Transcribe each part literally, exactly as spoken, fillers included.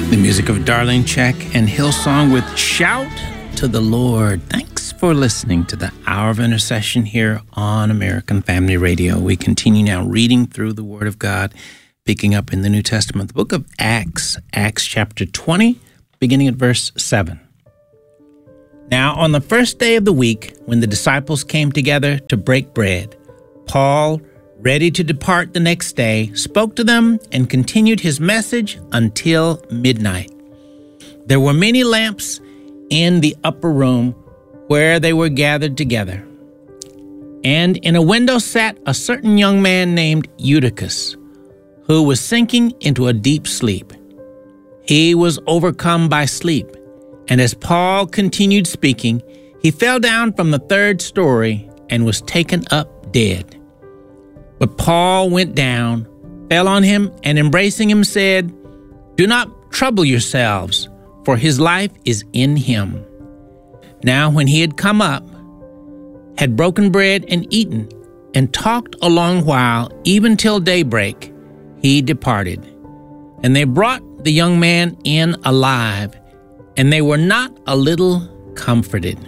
The music of Darlene Check and Hillsong with Shout to the Lord. Thanks for listening to the Hour of Intercession here on American Family Radio. We continue now reading through the Word of God, picking up in the New Testament, the book of Acts, Acts chapter twenty, beginning at verse seven. Now, on the first day of the week, when the disciples came together to break bread, Paul, ready to depart the next day, spoke to them and continued his message until midnight. There were many lamps in the upper room where they were gathered together. And in a window sat a certain young man named Eutychus, who was sinking into a deep sleep. He was overcome by sleep, and as Paul continued speaking, he fell down from the third story and was taken up dead. But Paul went down, fell on him, and embracing him said, "Do not trouble yourselves, for his life is in him." Now when he had come up, had broken bread and eaten, and talked a long while, even till daybreak, he departed. And they brought the young man in alive, and they were not a little comforted.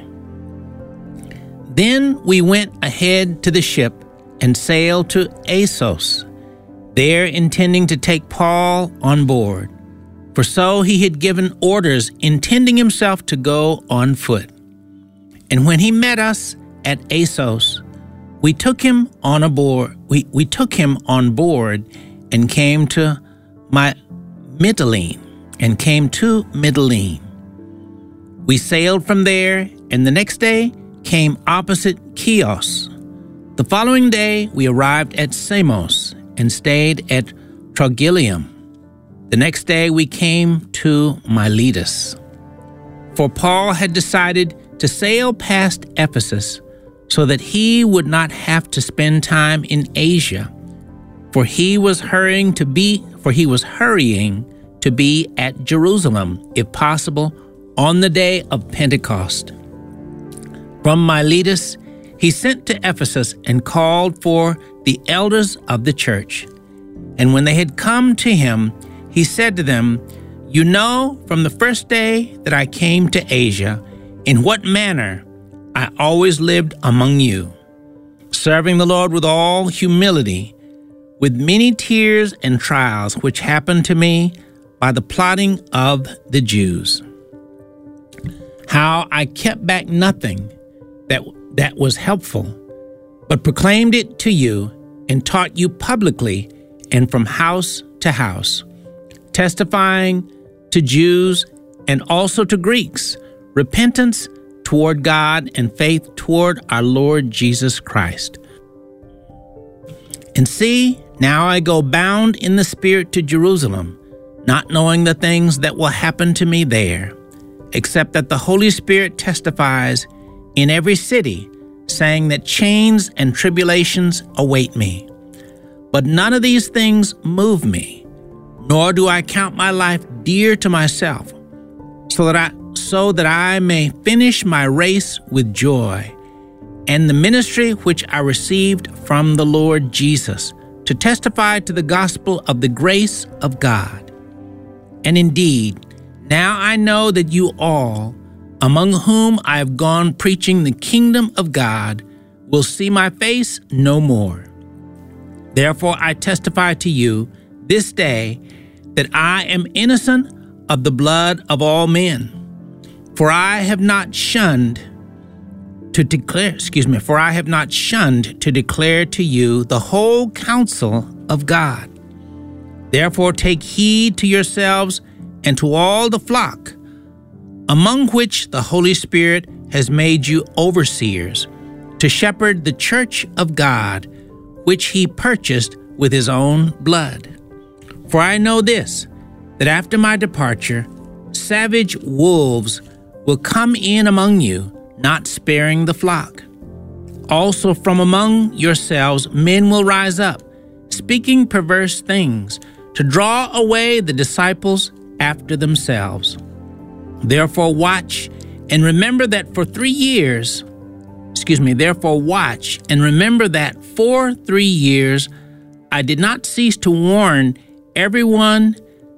Then we went ahead to the ship and sailed to Assos, there intending to take Paul on board, for so he had given orders, intending himself to go on foot. And when he met us at Assos, we took him on aboard. We, we took him on board and came to my Mytilene, and came to Mytilene. We sailed from there, and the next day came opposite Chios. The following day, we arrived at Samos and stayed at Trogyllium. The next day, we came to Miletus. For Paul had decided to sail past Ephesus so that he would not have to spend time in Asia, for he was hurrying to be, for he was hurrying to be at Jerusalem, if possible, on the day of Pentecost. From Miletus, he sent to Ephesus and called for the elders of the church. And when they had come to him, he said to them, "You know from the first day that I came to Asia, in what manner I always lived among you, serving the Lord with all humility, with many tears and trials which happened to me by the plotting of the Jews. How I kept back nothing that that was helpful, but proclaimed it to you and taught you publicly and from house to house, testifying to Jews and also to Greeks, repentance toward God and faith toward our Lord Jesus Christ. And see, now I go bound in the Spirit to Jerusalem, not knowing the things that will happen to me there, except that the Holy Spirit testifies in every city, saying that chains and tribulations await me. But none of these things move me, nor do I count my life dear to myself, so that I so that I may finish my race with joy, and the ministry which I received from the Lord Jesus, to testify to the gospel of the grace of God. And indeed, now I know that you all, among whom I have gone preaching the kingdom of God, will see my face no more. Therefore I testify to you this day that I am innocent of the blood of all men. For I have not shunned to declare, excuse me, for I have not shunned to declare to you the whole counsel of God. Therefore take heed to yourselves and to all the flock, among which the Holy Spirit has made you overseers, to shepherd the church of God, which he purchased with his own blood. For I know this, that after my departure, savage wolves will come in among you, not sparing the flock. Also from among yourselves men will rise up, speaking perverse things, to draw away the disciples after themselves. Therefore watch and remember that for three years, excuse me, therefore watch and remember that for three years I did not cease to warn everyone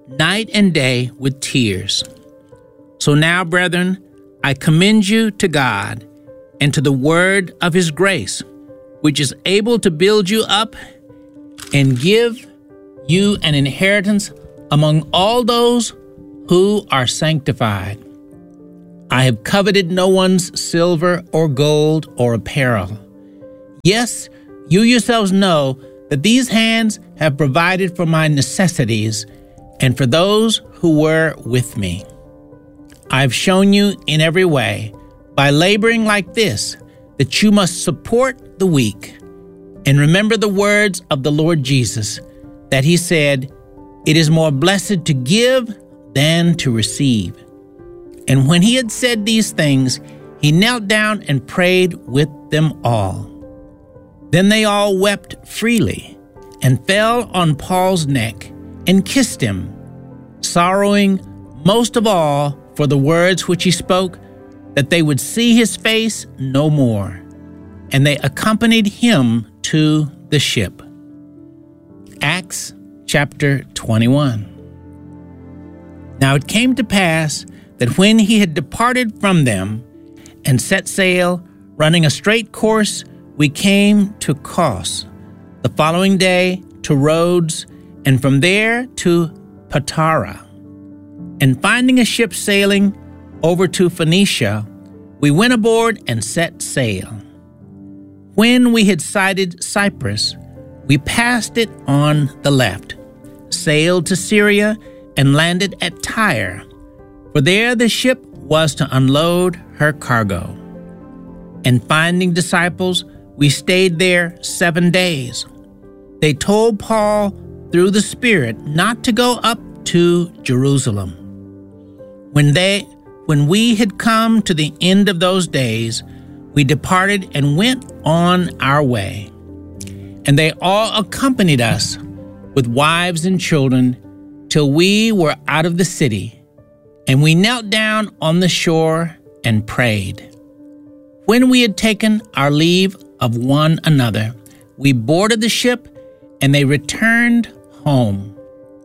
night and day with tears. So now, brethren, I commend you to God and to the word of his grace, which is able to build you up and give you an inheritance among all those who are sanctified. I have coveted no one's silver or gold or apparel. Yes, you yourselves know that these hands have provided for my necessities and for those who were with me. I have shown you in every way, by laboring like this, that you must support the weak. And remember the words of the Lord Jesus, that he said, "It is more blessed to give than to receive." And when he had said these things, he knelt down and prayed with them all. Then they all wept freely and fell on Paul's neck and kissed him, sorrowing most of all for the words which he spoke, that they would see his face no more. And they accompanied him to the ship. Acts chapter twenty-one. Now it came to pass that when he had departed from them and set sail, running a straight course, we came to Kos, the following day to Rhodes, and from there to Patara. And finding a ship sailing over to Phoenicia, we went aboard and set sail. When we had sighted Cyprus, we passed it on the left, sailed to Syria, and landed at Tyre, for there the ship was to unload her cargo. And finding disciples, we stayed there seven days. They told Paul through the Spirit not to go up to Jerusalem. When they, when we had come to the end of those days, we departed and went on our way. And they all accompanied us with wives and children till we were out of the city. And we knelt down on the shore and prayed. When we had taken our leave of one another, we boarded the ship, and they returned home.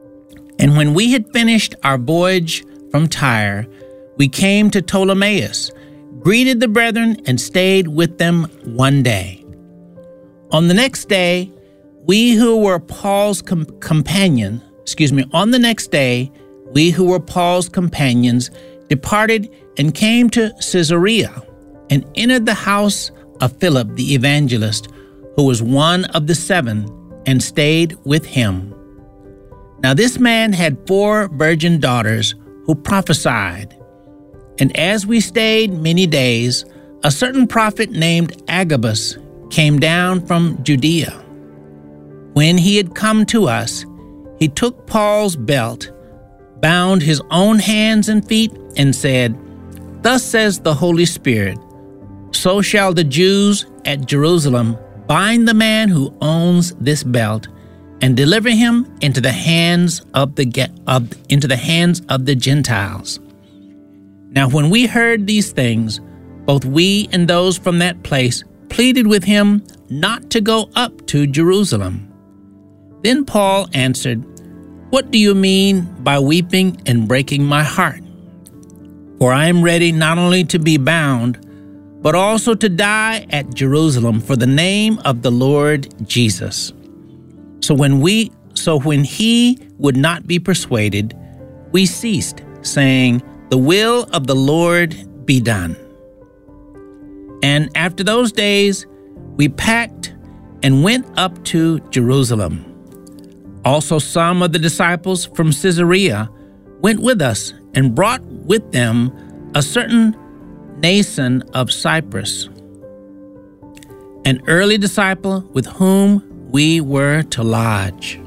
And when we had finished our voyage from Tyre, we came to Ptolemais, greeted the brethren, and stayed with them one day. On the next day, we who were Paul's com- companion, excuse me, on the next day, we who were Paul's companions departed and came to Caesarea, and entered the house of Philip the evangelist, who was one of the seven, and stayed with him. Now this man had four virgin daughters who prophesied. And as we stayed many days, a certain prophet named Agabus came down from Judea. When he had come to us, he took Paul's belt, bound his own hands and feet, and said, "Thus says the Holy Spirit, so shall the Jews at Jerusalem bind the man who owns this belt, and deliver him into the hands of the of, into the hands of the Gentiles." Now when we heard these things, both we and those from that place pleaded with him not to go up to Jerusalem. Then Paul answered, "What do you mean by weeping and breaking my heart? For I am ready not only to be bound, but also to die at Jerusalem for the name of the Lord Jesus." So when we, so when he would not be persuaded, we ceased, saying, "The will of the Lord be done." And after those days, we packed and went up to Jerusalem. Also some of the disciples from Caesarea went with us and brought with them a certain Mnason of Cyprus, an early disciple with whom we were to lodge.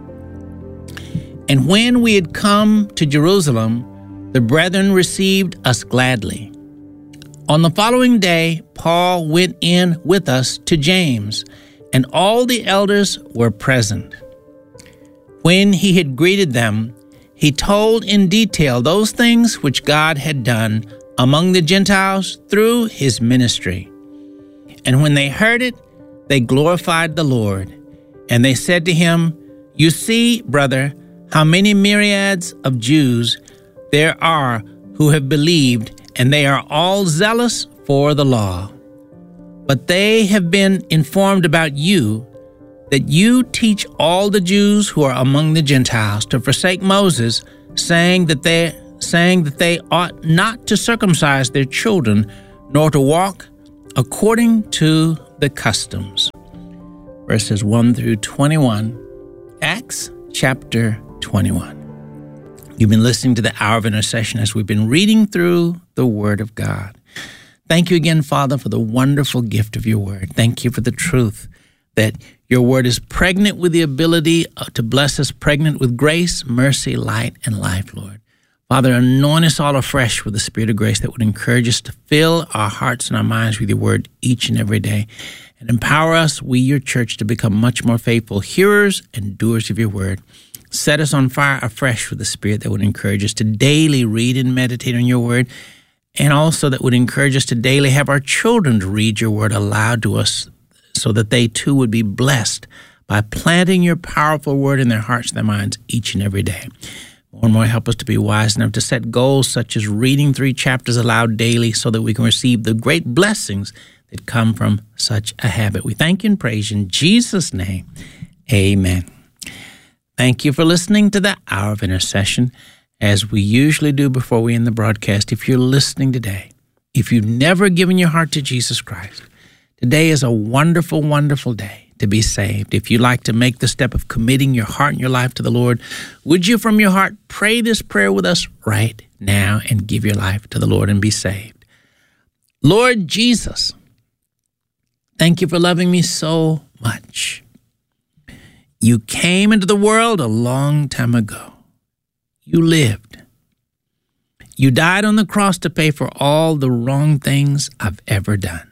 And when we had come to Jerusalem, the brethren received us gladly. On the following day, Paul went in with us to James, and all the elders were present. When he had greeted them, he told in detail those things which God had done among the Gentiles through his ministry. And when they heard it, they glorified the Lord. And they said to him, "You see, brother, how many myriads of Jews there are who have believed, and they are all zealous for the law. But they have been informed about you, that you teach all the Jews who are among the Gentiles to forsake Moses, saying that they saying that they ought not to circumcise their children, nor to walk according to the customs. Verses one through twenty-one, Acts chapter twenty-one. You've been listening to the Hour of Intercession as we've been reading through the Word of God. Thank you again, Father, for the wonderful gift of your Word. Thank you for the truth that your Word is pregnant with the ability to bless us, pregnant with grace, mercy, light, and life, Lord. Father, anoint us all afresh with the Spirit of grace that would encourage us to fill our hearts and our minds with your Word each and every day, and empower us, we, your church, to become much more faithful hearers and doers of your Word. Set us on fire afresh with the Spirit that would encourage us to daily read and meditate on your Word, and also that would encourage us to daily have our children to read your Word aloud to us, so that they too would be blessed by planting your powerful Word in their hearts and their minds each and every day. More and more, help us to be wise enough to set goals such as reading three chapters aloud daily so that we can receive the great blessings that come from such a habit. We thank you and praise you in Jesus' name. Amen. Thank you for listening to the Hour of Intercession. As we usually do before we end the broadcast, if you're listening today, if you've never given your heart to Jesus Christ, today is a wonderful, wonderful day to be saved. If you'd like to make the step of committing your heart and your life to the Lord, would you from your heart pray this prayer with us right now and give your life to the Lord and be saved? Lord Jesus, thank you for loving me so much. You came into the world a long time ago. You lived. You died on the cross to pay for all the wrong things I've ever done.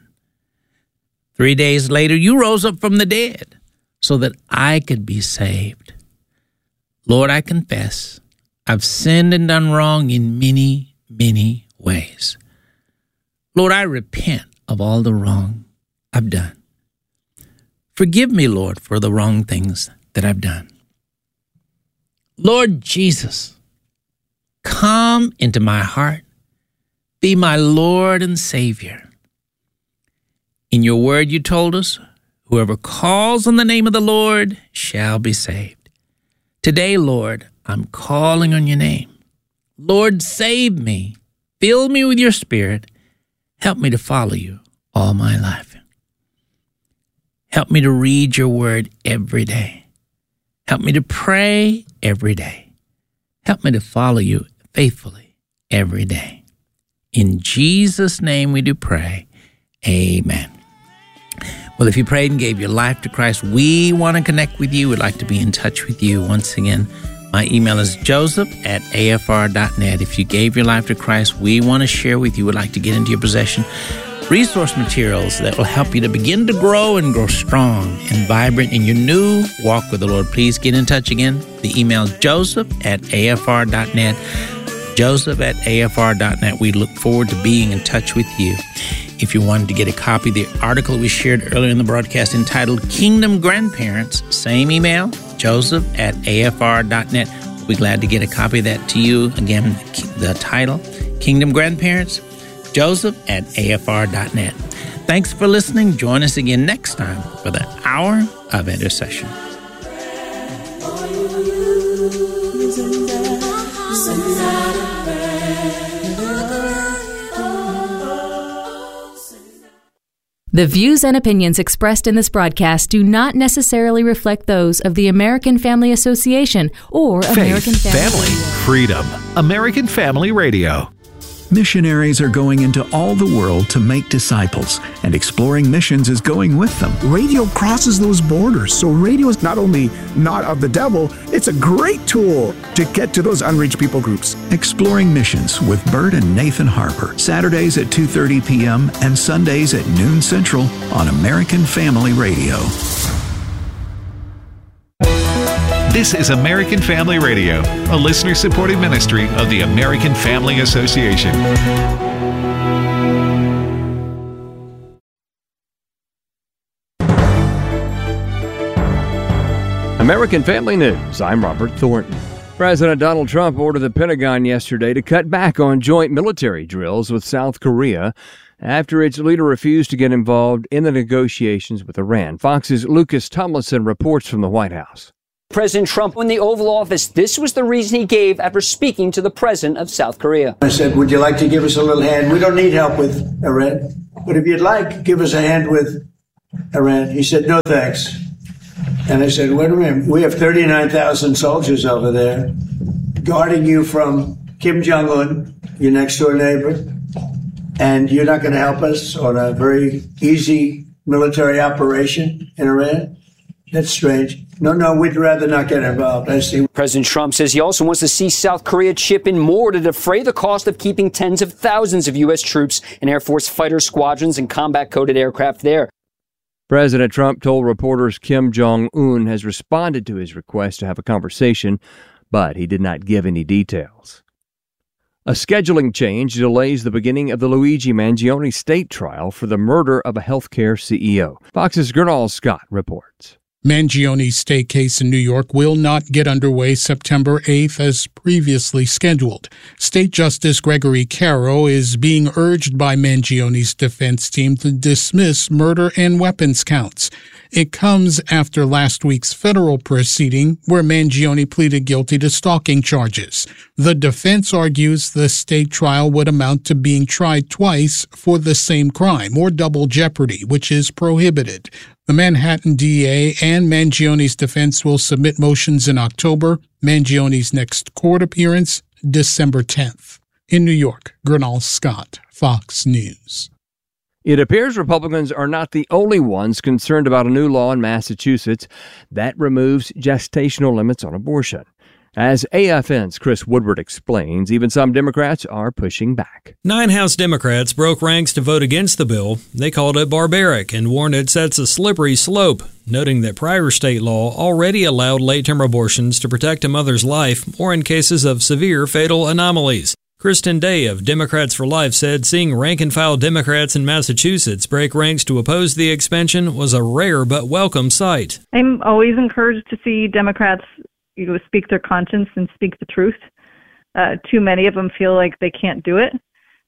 Three days later, you rose up from the dead so that I could be saved. Lord, I confess I've sinned and done wrong in many, many ways. Lord, I repent of all the wrong I've done. Forgive me, Lord, for the wrong things that I've done. Lord Jesus, come into my heart. Be my Lord and Savior. In your word, you told us, whoever calls on the name of the Lord shall be saved. Today, Lord, I'm calling on your name. Lord, save me. Fill me with your Spirit. Help me to follow you all my life. Help me to read your word every day. Help me to pray every day. Help me to follow you faithfully every day. In Jesus' name we do pray. Amen. Well, if you prayed and gave your life to Christ, we want to connect with you. We'd like to be in touch with you. Once again, my email is joseph at a f r dot net. If you gave your life to Christ, we want to share with you. We'd like to get into your possession resource materials that will help you to begin to grow and grow strong and vibrant in your new walk with the Lord. Please get in touch again. The email is joseph at a f r dot net. Joseph at a f r dot net. We look forward to being in touch with you. If you wanted to get a copy of the article we shared earlier in the broadcast entitled Kingdom Grandparents, same email, joseph at a f r dot net. We'll be glad to get a copy of that to you. Again, the title, Kingdom Grandparents, joseph at a f r dot net. Thanks for listening. Join us again next time for the Hour of Intercession. The views and opinions expressed in this broadcast do not necessarily reflect those of the American Family Association or Faith, American Family, Family Radio. Freedom. American Family Radio. Missionaries are going into all the world to make disciples, and Exploring Missions is going with them. Radio crosses those borders, so radio is not only not of the devil, it's a great tool to get to those unreached people groups. Exploring Missions with Bert and Nathan Harper, Saturdays at two thirty p.m. and Sundays at noon Central on American Family Radio. This is American Family Radio, a listener-supported ministry of the American Family Association. American Family News, I'm Robert Thornton. President Donald Trump ordered the Pentagon yesterday to cut back on joint military drills with South Korea after its leader refused to get involved in the negotiations with Iran. Fox's Lucas Tomlinson reports from the White House. President Trump in the Oval Office, this was the reason he gave after speaking to the president of South Korea. I said, would you like to give us a little hand? We don't need help with Iran, but if you'd like, give us a hand with Iran. He said, no, thanks. And I said, wait a minute, we have thirty-nine thousand soldiers over there guarding you from Kim Jong-un, your next door neighbor, and you're not going to help us on a very easy military operation in Iran? That's strange. No, no, we'd rather not get involved. I see. President Trump says he also wants to see South Korea chip in more to defray the cost of keeping tens of thousands of U S troops and Air Force fighter squadrons and combat-coded aircraft there. President Trump told reporters Kim Jong-un has responded to his request to have a conversation, but he did not give any details. A scheduling change delays the beginning of the Luigi Mangione state trial for the murder of a healthcare C E O. Fox's Gernal Scott reports. Mangione's state case in New York will not get underway September eighth as previously scheduled. State Justice Gregory Caro is being urged by Mangione's defense team to dismiss murder and weapons counts. It comes after last week's federal proceeding where Mangione pleaded guilty to stalking charges. The defense argues the state trial would amount to being tried twice for the same crime, or double jeopardy, which is prohibited. The Manhattan D A and Mangione's defense will submit motions in October. Mangione's next court appearance, December tenth. In New York, Gernal Scott, Fox News. It appears Republicans are not the only ones concerned about a new law in Massachusetts that removes gestational limits on abortion. As A F N's Chris Woodward explains, even some Democrats are pushing back. Nine House Democrats broke ranks to vote against the bill. They called it barbaric and warned it sets a slippery slope, noting that prior state law already allowed late-term abortions to protect a mother's life or in cases of severe fatal anomalies. Kristen Day of Democrats for Life said seeing rank-and-file Democrats in Massachusetts break ranks to oppose the expansion was a rare but welcome sight. I'm always encouraged to see Democrats, you know, speak their conscience and speak the truth. Uh, too many of them feel like they can't do it.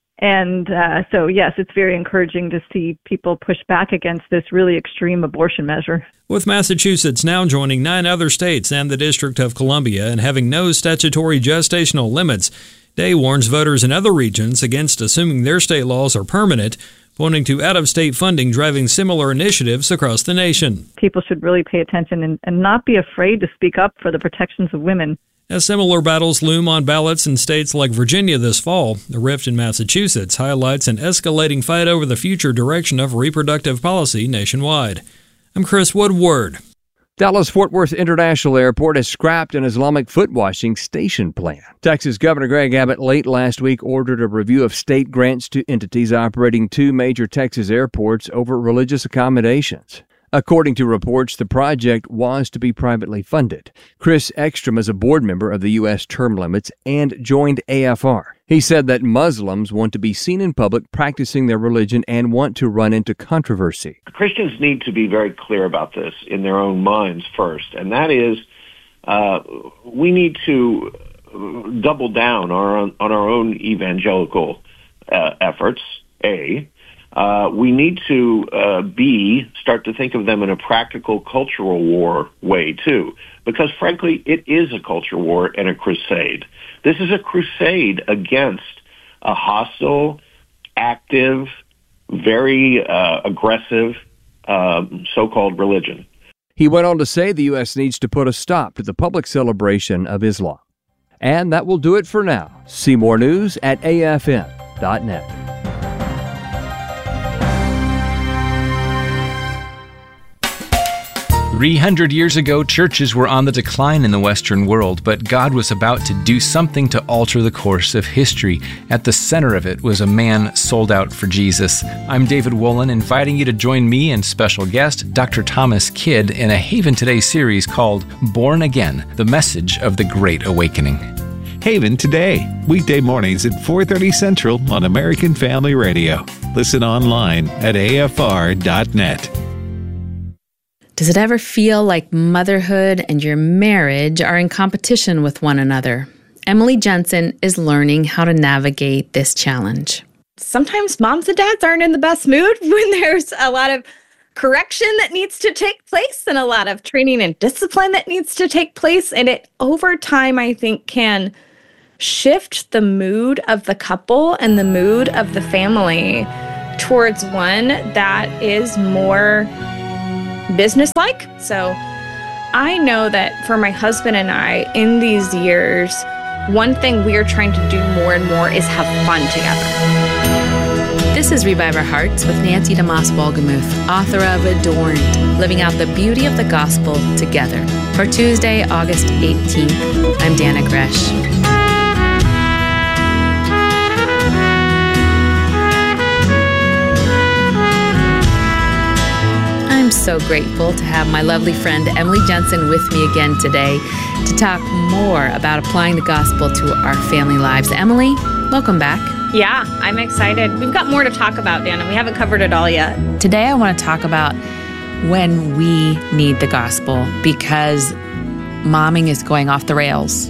And uh, so, yes, it's very encouraging to see people push back against this really extreme abortion measure. With Massachusetts now joining nine other states and the District of Columbia and having no statutory gestational limits, Day warns voters in other regions against assuming their state laws are permanent, pointing to out-of-state funding driving similar initiatives across the nation. People should really pay attention and, and not be afraid to speak up for the protections of women. As similar battles loom on ballots in states like Virginia this fall, the rift in Massachusetts highlights an escalating fight over the future direction of reproductive policy nationwide. I'm Chris Woodward. Dallas-Fort Worth International Airport has scrapped an Islamic foot-washing station plan. Texas Governor Greg Abbott late last week ordered a review of state grants to entities operating two major Texas airports over religious accommodations. According to reports, the project was to be privately funded. Chris Ekstrom is a board member of the U S Term Limits and joined A F R. He said that Muslims want to be seen in public practicing their religion and want to run into controversy. Christians need to be very clear about this in their own minds first, and that is uh, we need to double down our, on our own evangelical uh, efforts, A. Uh, we need to, uh, B, start to think of them in a practical cultural war way, too. Because, frankly, it is a culture war and a crusade. This is a crusade against a hostile, active, very uh, aggressive uh, so-called religion. He went on to say the U S needs to put a stop to the public celebration of Islam. And that will do it for now. See more news at A F N dot net. three hundred years ago, churches were on the decline in the Western world, but God was about to do something to alter the course of history. At the center of it was a man sold out for Jesus. I'm David Wolin, inviting you to join me and special guest, Doctor Thomas Kidd, in a Haven Today series called Born Again, the Message of the Great Awakening. Haven Today, weekday mornings at four thirty Central on American Family Radio. Listen online at A F R dot net. Does it ever feel like motherhood and your marriage are in competition with one another? Emily Jensen is learning how to navigate this challenge. Sometimes moms and dads aren't in the best mood when there's a lot of correction that needs to take place and a lot of training and discipline that needs to take place. And it, over time, I think can shift the mood of the couple and the mood of the family towards one that is more businesslike. So I know that for my husband and I, in these years, one thing we are trying to do more and more is have fun together. This is Revive Our Hearts with Nancy DeMoss Wolgemuth, author of Adorned, Living Out the Beauty of the Gospel Together. For Tuesday, August eighteenth, I'm Dana Gresh. I'm so grateful to have my lovely friend Emily Jensen with me again today to talk more about applying the gospel to our family lives. Emily, welcome back. Yeah, I'm excited. We've got more to talk about, Dana. We haven't covered it all yet. Today I want to talk about when we need the gospel because momming is going off the rails.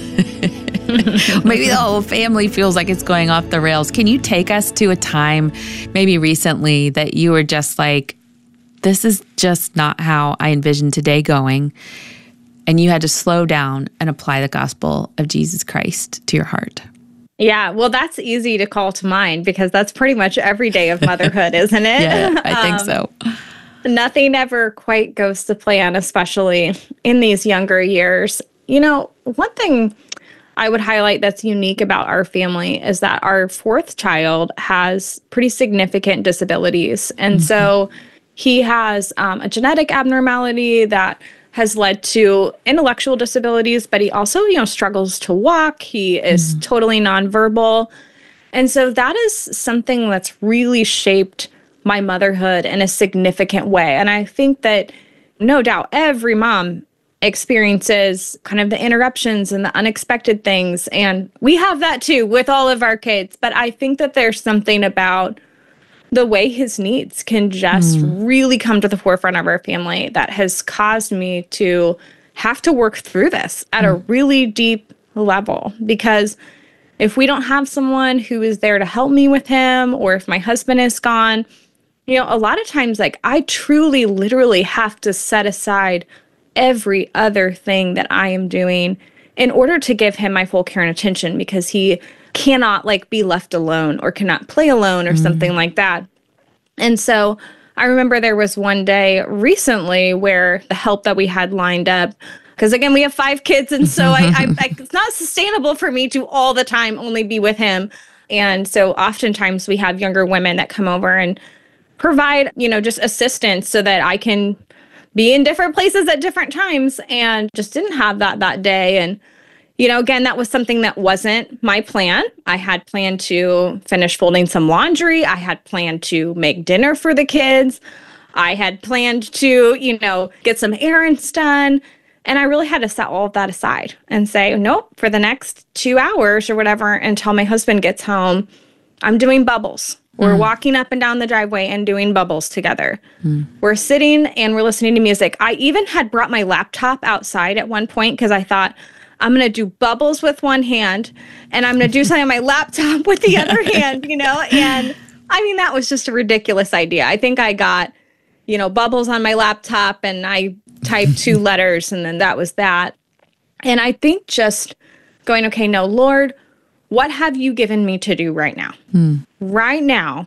Maybe the whole family feels like it's going off the rails. Can you take us to a time maybe recently that you were just like, this is just not how I envisioned today going, and you had to slow down and apply the gospel of Jesus Christ to your heart? Yeah, well, that's easy to call to mind because that's pretty much every day of motherhood, isn't it? Yeah, I think um, so. Nothing ever quite goes to plan, especially in these younger years. You know, one thing I would highlight that's unique about our family is that our fourth child has pretty significant disabilities. And mm-hmm. so he has um, a genetic abnormality that has led to intellectual disabilities, but he also, you know, struggles to walk. He is mm. totally nonverbal. And so that is something that's really shaped my motherhood in a significant way. And I think that no doubt every mom experiences kind of the interruptions and the unexpected things. And we have that too with all of our kids. But I think that there's something about the way his needs can just mm. really come to the forefront of our family that has caused me to have to work through this at mm. a really deep level. Because if we don't have someone who is there to help me with him, or if my husband is gone, you know, a lot of times, like, I truly, literally have to set aside every other thing that I am doing in order to give him my full care and attention, because he cannot like be left alone or cannot play alone or mm. something like that. And so I remember there was one day recently where the help that we had lined up, because again, we have five kids. And so I, I, I, it's not sustainable for me to all the time only be with him. And so oftentimes we have younger women that come over and provide, you know, just assistance so that I can be in different places at different times, and just didn't have that that day. And you know, again, that was something that wasn't my plan. I had planned to finish folding some laundry. I had planned to make dinner for the kids. I had planned to, you know, get some errands done. And I really had to set all of that aside and say, nope, for the next two hours or whatever, until my husband gets home, I'm doing bubbles. We're mm. walking up and down the driveway and doing bubbles together. Mm. We're sitting and we're listening to music. I even had brought my laptop outside at one point because I thought, I'm going to do bubbles with one hand and I'm going to do something on my laptop with the other hand, you know? And I mean, that was just a ridiculous idea. I think I got, you know, bubbles on my laptop and I typed two letters and then that was that. And I think just going, okay, no, Lord, what have you given me to do right now? Mm. Right now,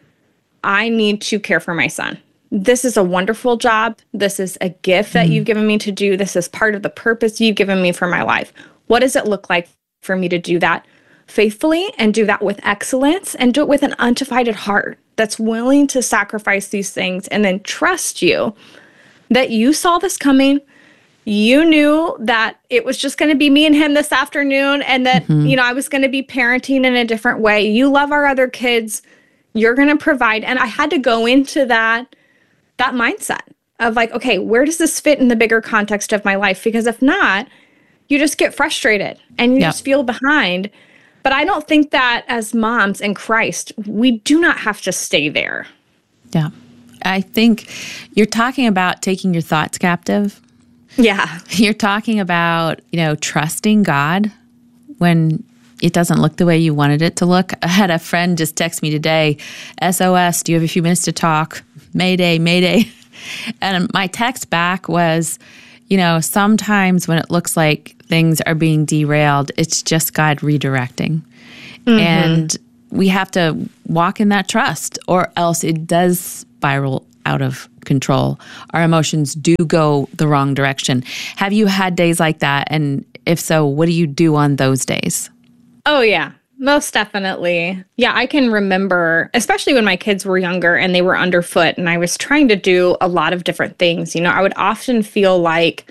I need to care for my son. This is a wonderful job. This is a gift that mm. you've given me to do. This is part of the purpose you've given me for my life. What does it look like for me to do that faithfully and do that with excellence and do it with an undivided heart that's willing to sacrifice these things and then trust you that you saw this coming. You knew that it was just going to be me and him this afternoon and that, mm-hmm. you know, I was going to be parenting in a different way. You love our other kids. You're going to provide. And I had to go into that that mindset of like, okay, where does this fit in the bigger context of my life? Because if not, you just get frustrated and you yep. just feel behind. But I don't think that as moms in Christ, we do not have to stay there. Yeah. I think you're talking about taking your thoughts captive. Yeah. You're talking about, you know, trusting God when it doesn't look the way you wanted it to look. I had a friend just text me today, S O S, do you have a few minutes to talk? Mayday, mayday. And my text back was, you know, sometimes when it looks like things are being derailed, it's just God redirecting. Mm-hmm. And we have to walk in that trust, or else it does spiral out of control. Our emotions do go the wrong direction. Have you had days like that? And if so, what do you do on those days? Oh, yeah, most definitely. Yeah, I can remember, especially when my kids were younger and they were underfoot and I was trying to do a lot of different things. You know, I would often feel like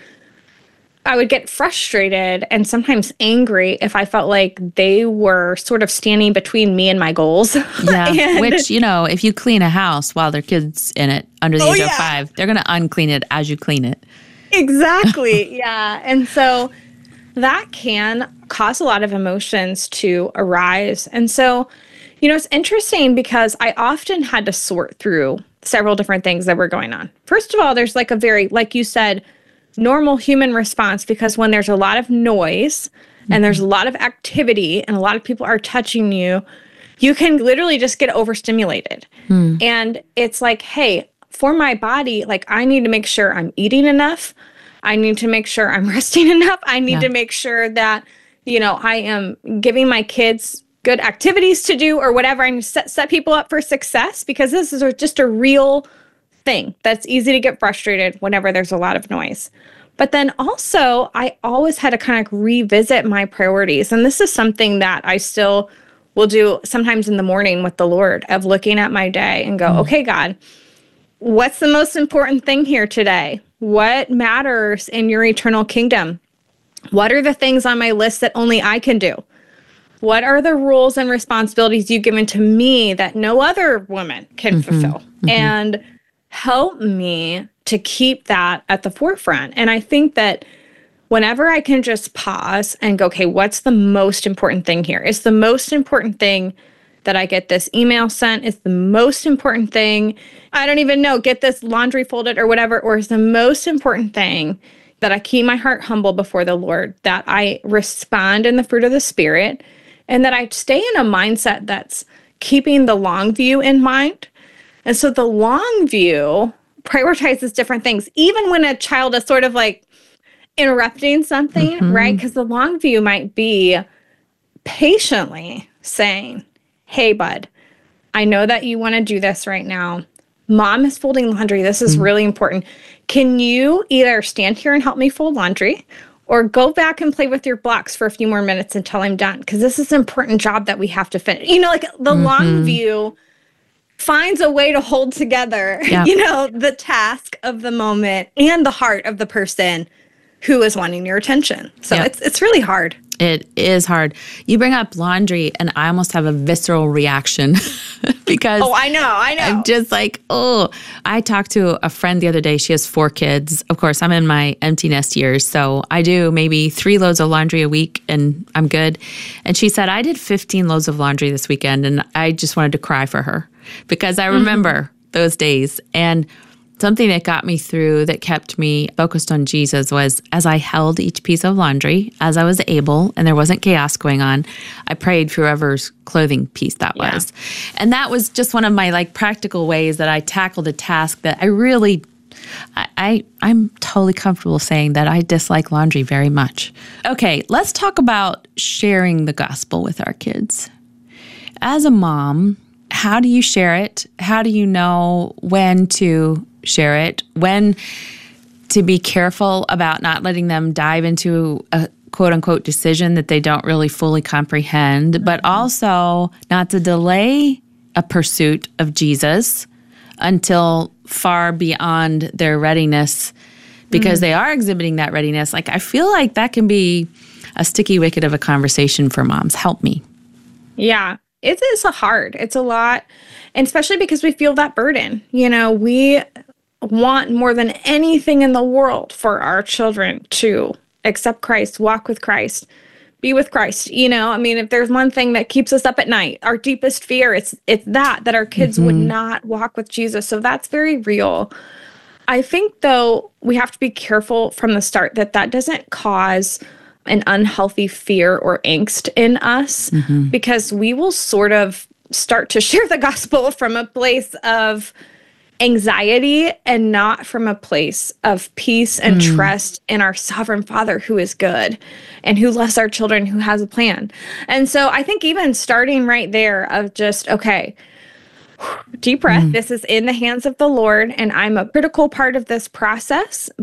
I would get frustrated and sometimes angry if I felt like they were sort of standing between me and my goals. Yeah, and, which, you know, if you clean a house while there are kids in it under the oh, age yeah. of five, they're going to unclean it as you clean it. Exactly, yeah. And so that can cause a lot of emotions to arise. And so, you know, it's interesting because I often had to sort through several different things that were going on. First of all, there's like a very, like you said, normal human response, because when there's a lot of noise mm-hmm. and there's a lot of activity and a lot of people are touching you, you can literally just get overstimulated. Mm. And it's like, hey, for my body, like I need to make sure I'm eating enough. I need to make sure I'm resting enough. I need yeah. to make sure that, you know, I am giving my kids good activities to do or whatever, and set, set people up for success, because this is just a real thing that's easy to get frustrated whenever there's a lot of noise. But then also, I always had to kind of revisit my priorities. And this is something that I still will do sometimes in the morning with the Lord, of looking at my day and go, mm. okay, God, what's the most important thing here today? What matters in your eternal kingdom? What are the things on my list that only I can do? What are the rules and responsibilities you've given to me that no other woman can mm-hmm. fulfill? Mm-hmm. And help me to keep that at the forefront. And I think that whenever I can just pause and go, okay, what's the most important thing here? Is the most important thing that I get this email sent? Is the most important thing, I don't even know, get this laundry folded or whatever? Or is the most important thing that I keep my heart humble before the Lord, that I respond in the fruit of the Spirit, and that I stay in a mindset that's keeping the long view in mind? And so the long view prioritizes different things, even when a child is sort of like interrupting something, mm-hmm. right? Because the long view might be patiently saying, hey, bud, I know that you want to do this right now. Mom is folding laundry. This is mm-hmm. really important. Can you either stand here and help me fold laundry, or go back and play with your blocks for a few more minutes until I'm done? Because this is an important job that we have to finish. You know, like the mm-hmm. long view finds a way to hold together, yep. you know, the task of the moment and the heart of the person who is wanting your attention. So yep. it's it's really hard. It is hard. You bring up laundry, and I almost have a visceral reaction because oh, I know, I know. I'm just like, oh, I talked to a friend the other day. She has four kids. Of course, I'm in my empty nest years, so I do maybe three loads of laundry a week, and I'm good. And she said, I did fifteen loads of laundry this weekend, and I just wanted to cry for her because I remember mm-hmm. those days. And something that got me through, that kept me focused on Jesus, was as I held each piece of laundry, as I was able, and there wasn't chaos going on, I prayed for whoever's clothing piece that yeah. was. And that was just one of my like practical ways that I tackled a task that I really, I, I I'm totally comfortable saying that I dislike laundry very much. Okay, let's talk about sharing the gospel with our kids. As a mom, how do you share it? How do you know when to share it, when to be careful about not letting them dive into a quote unquote decision that they don't really fully comprehend, but also not to delay a pursuit of Jesus until far beyond their readiness, because mm. they are exhibiting that readiness? Like, I feel like that can be a sticky wicket of a conversation for moms. Help me. Yeah, it is hard. It's a lot. And especially because we feel that burden. You know, we want more than anything in the world for our children to accept Christ, walk with Christ, be with Christ. You know, I mean, if there's one thing that keeps us up at night, our deepest fear, it's it's that, that our kids mm-hmm. would not walk with Jesus. So that's very real. I think, though, we have to be careful from the start that that doesn't cause an unhealthy fear or angst in us, mm-hmm. because we will sort of start to share the gospel from a place of anxiety and not from a place of peace and mm. trust in our sovereign Father who is good and who loves our children, who has a plan. And so I think even starting right there of just, okay, deep breath, mm. this is in the hands of the Lord, and I'm a critical part of this process,